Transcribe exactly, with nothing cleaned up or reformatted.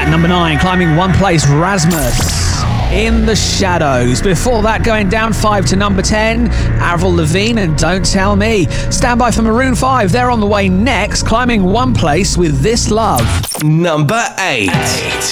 At number nine, climbing one place, Rasmus, In the Shadows. Before that, going down five to number ten, Avril Lavigne and Don't Tell Me. Stand by for Maroon five. They're on the way next, climbing one place with This Love. Number eight.